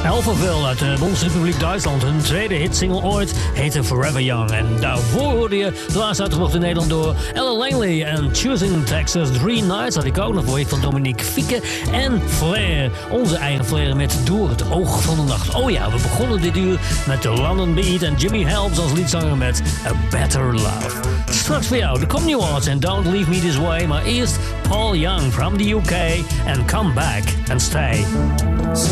Alphaville uit de Bondsrepubliek Duitsland. Hun tweede hitsingle ooit heette Forever Young. En daarvoor hoorde je de laatste uitgebracht in Nederland door Ella Langley en Choosing Texas. 3 Nights had ik ook nog voor je van Dominique Fieke. En Flair, onze eigen Flair met Door het oog van de nacht. Oh ja, we begonnen dit uur met de London Beat en Jimmy Helms als liedzanger met A Better Love. Straks voor jou de Comedy Awards en Don't Leave Me This Way. Maar eerst Paul Young from the UK and Come Back and Stay.